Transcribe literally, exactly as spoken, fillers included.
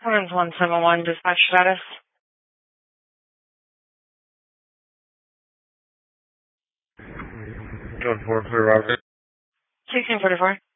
Cummins one seven one, dispatch status. Code four, clear Roger. sixteen forty-four.